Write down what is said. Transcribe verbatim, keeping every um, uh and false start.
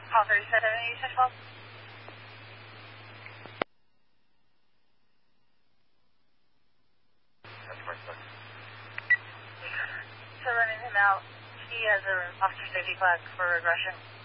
Call thirty-seven, you said twelve? That's my son. So running him out. He has an officer safety flag for aggression.